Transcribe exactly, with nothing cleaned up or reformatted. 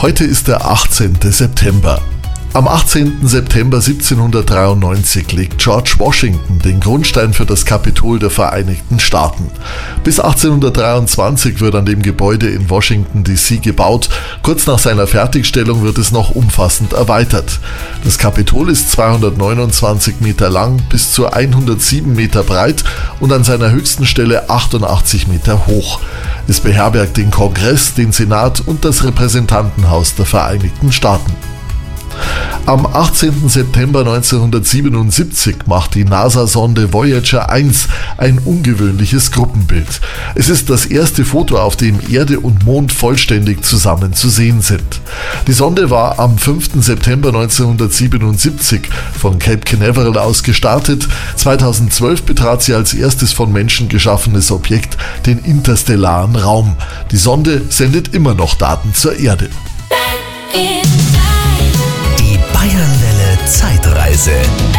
Heute ist der achtzehnte September. Am achtzehnten September siebzehnhundertdreiundneunzig legt George Washington den Grundstein für das Kapitol der Vereinigten Staaten. Bis achtzehnhundertdreiundzwanzig wird an dem Gebäude in Washington D C gebaut. Kurz nach seiner Fertigstellung wird es noch umfassend erweitert. Das Kapitol ist zweihundertneunundzwanzig Meter lang, bis zu hundertsieben Meter breit und an seiner höchsten Stelle achtundachtzig Meter hoch. Es beherbergt den Kongress, den Senat und das Repräsentantenhaus der Vereinigten Staaten. Am achtzehnten September neunzehnhundertsiebenundsiebzig macht die NASA-Sonde Voyager eins ein ungewöhnliches Gruppenbild. Es ist das erste Foto, auf dem Erde und Mond vollständig zusammen zu sehen sind. Die Sonde war am fünften September neunzehnhundertsiebenundsiebzig von Cape Canaveral aus gestartet. zweitausendzwölf betrat sie als erstes von Menschen geschaffenes Objekt den interstellaren Raum. Die Sonde sendet immer noch Daten zur Erde. Bayernwelle Zeitreise.